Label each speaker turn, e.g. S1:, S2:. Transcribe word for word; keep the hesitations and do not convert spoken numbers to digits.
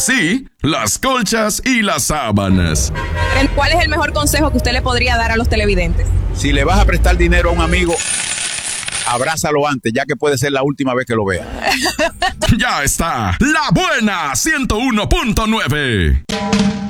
S1: así las colchas y las sábanas.
S2: ¿Cuál es el mejor consejo que usted le podría dar a los televidentes?
S3: Si le vas a prestar dinero a un amigo, abrázalo antes, ya que puede ser la última vez que lo vea.
S1: Ya está, La Buena ciento uno punto nueve.